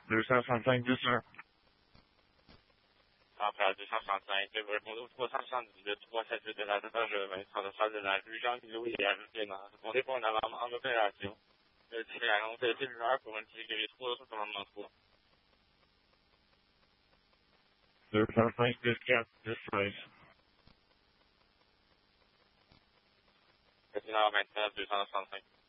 265, yes, sir. Après 265, vous répondez au 378, 378 de la dépêche 20 de salle de la rue Jean-Guillaume et Arrêté. Répondez pour une alarme en opération. Le tiré annonce est cellulaire pour une sécurité 3 sur commandement 3. 265, yes, yes, please. C'est 1h29, 265.